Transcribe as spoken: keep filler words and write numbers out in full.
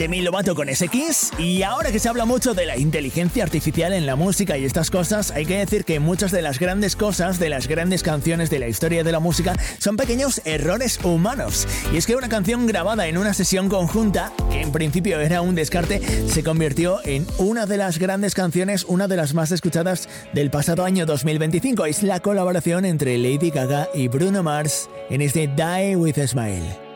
Demi Lovato con ese Kiss. Y ahora que se habla mucho de la inteligencia artificial en la música y estas cosas, hay que decir que muchas de las grandes cosas, de las grandes canciones de la historia de la música, son pequeños errores humanos. Y es que una canción grabada en una sesión conjunta, que en principio era un descarte, se convirtió en una de las grandes canciones, una de las más escuchadas del pasado año dos mil veinticinco. Es la colaboración entre Lady Gaga y Bruno Mars en este Die With a Smile.